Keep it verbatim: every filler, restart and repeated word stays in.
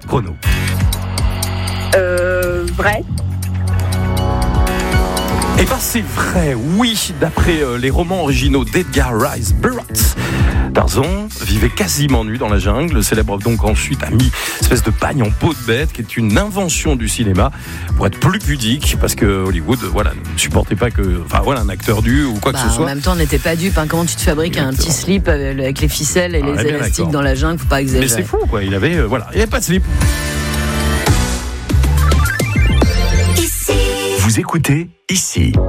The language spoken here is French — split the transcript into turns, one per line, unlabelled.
chrono.
Euh, vrai.
Eh ben c'est vrai, oui, d'après euh, les romans originaux d'Edgar Rice Burroughs. Tarzan vivait quasiment nu dans la jungle. Le célèbre donc ensuite a mis une espèce de pagne en peau de bête, qui est une invention du cinéma pour être plus pudique, parce que Hollywood, voilà, ne supportait pas que, enfin voilà, un acteur nu ou quoi
bah,
que ce soit.
En même temps, on n'était pas dupe. Hein. Comment tu te fabriques
Exactement.
un petit slip avec les ficelles et
Ah,
les
bien
élastiques
d'accord.
dans la jungle, faut pas exagérer.
Mais c'est fou, quoi. Il avait, euh, voilà, il avait pas de slip.
Vous écoutez ici.